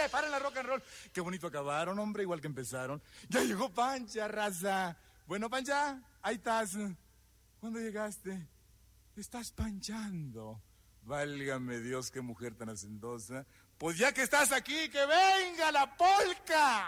paren la rock and roll. Qué bonito acabaron, hombre, igual que empezaron. Ya llegó Pancha, raza. Bueno, Pancha, ahí estás. ¿Cuándo llegaste? Estás panchando. Válgame Dios, qué mujer tan hacendosa. Pues ya que estás aquí, que venga la polca.